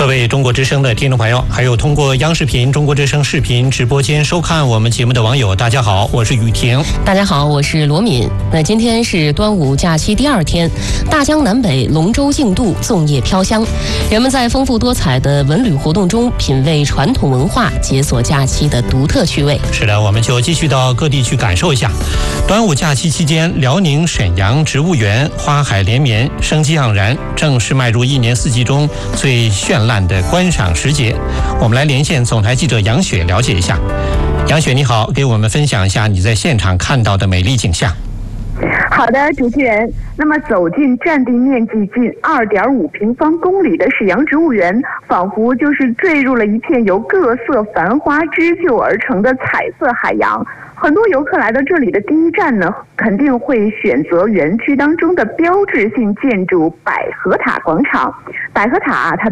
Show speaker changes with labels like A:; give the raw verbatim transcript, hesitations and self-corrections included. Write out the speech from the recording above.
A: 各位中国之声的听众朋友，还有通过央视频中国之声视频直播间收看我们节目的网友，大家好，我是雨婷。
B: 大家好，我是罗敏。那今天是端午假期第二天，大江南北，龙舟竞渡，粽叶飘香，人们在丰富多彩的文旅活动中品味传统文化，解锁假期的独特趣味。
A: 是的，我们就继续到各地去感受一下。端午假期期间，辽宁沈阳植物园花海连绵，生机盎然，正式迈入一年四季中最绚烂的观赏时节。我们来连线总台记者杨雪了解一下。杨雪你好，给我们分享一下你在现场看到的美丽景象。
C: 好的，主持人。那么走进占地面积近二点五平方公里的沈阳植物园，仿佛就是坠入了一片由各色繁花织就而成的彩色海洋。很多游客来到这里的第一站呢，肯定会选择园区当中的标志性建筑百合塔广场。百合塔啊，它